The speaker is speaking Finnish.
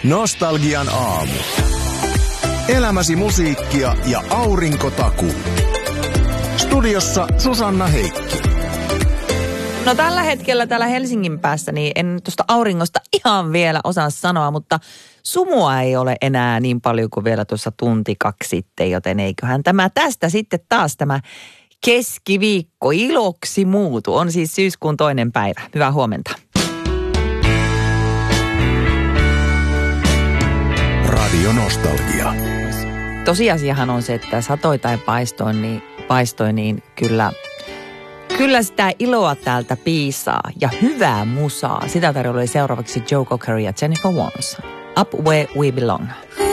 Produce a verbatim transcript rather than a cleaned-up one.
Nostalgian aamu. Elämäsi musiikkia ja aurinkotaku. Studiossa Susanna Heikki. No tällä hetkellä täällä Helsingin päässä, niin en tuosta auringosta ihan vielä osaa sanoa, mutta sumua ei ole enää niin paljon kuin vielä tuossa tunti kaksi sitten, joten eiköhän tämä tästä sitten taas tämä keskiviikko iloksi muutu. On siis syyskuun toinen päivä. Hyvää huomenta. Radio Nostalgia. Tosiasiahan on se, että satoi tai paistoi, niin, paistoi, niin kyllä, kyllä sitä iloa täältä piisaa ja hyvää musaa. Sitä tarjolla seuraavaksi Joe Cocker ja Jennifer Warnes. Up Where We Belong.